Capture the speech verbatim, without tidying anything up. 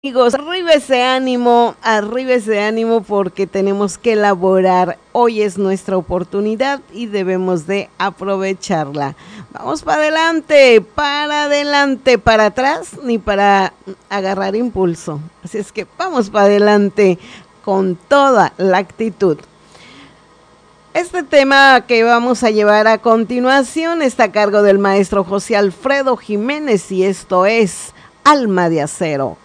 Amigos, arriba ese ánimo, arriba ese ánimo porque tenemos que elaborar. Hoy es nuestra oportunidad y debemos de aprovecharla. Vamos para adelante, para adelante, para atrás, ni para agarrar impulso. Así es que vamos para adelante con toda la actitud. Este tema que vamos a llevar a continuación está a cargo del maestro José Alfredo Jiménez y esto es Alma de Acero.